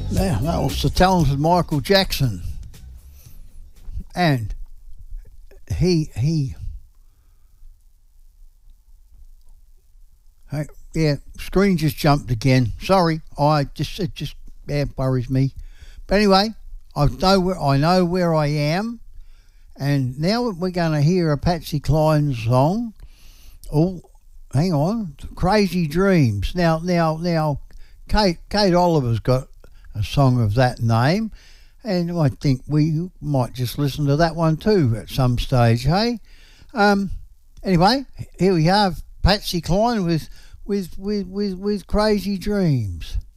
Now, that was the talented Michael Jackson. And he hey, yeah, screen just jumped again. Sorry, it just worries me. But anyway, I know where I am, and now we're going to hear a Patsy Cline song. Oh, hang on, Crazy Dreams. Now, Kate Oliver's got a song of that name, and I think we might just listen to that one too at some stage. Hey, anyway, here we have Patsy Cline with Crazy Dreams.